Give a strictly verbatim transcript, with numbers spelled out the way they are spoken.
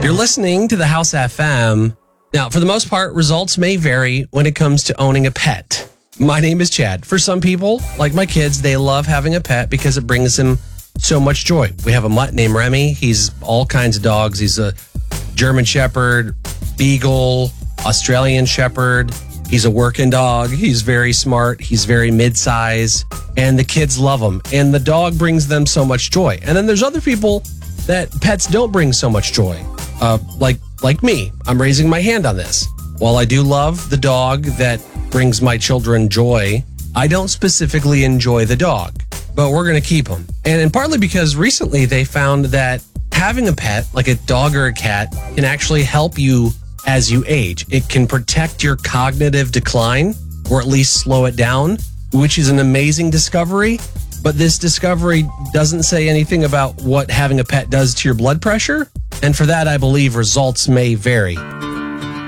You're listening to the House F M. Now, for the most part, results may vary when it comes to owning a pet. My name is Chad. For some people, like my kids, they love having a pet because it brings them so much joy. We have a mutt named Remy. He's all kinds of dogs. He's a German Shepherd, Beagle, Australian Shepherd. He's a working dog. He's very smart. He's very mid-size. And the kids love him. And the dog brings them so much joy. And then there's other people that pets don't bring so much joy. Uh, like like me, I'm raising my hand on this. While I do love the dog that brings my children joy, I don't specifically enjoy the dog, but we're going to keep him. And, and partly because recently they found that having a pet, like a dog or a cat, can actually help you as you age. It can protect your cognitive decline, or at least slow it down, which is an amazing discovery. But this discovery doesn't say anything about what having a pet does to your blood pressure. And for that, I believe results may vary.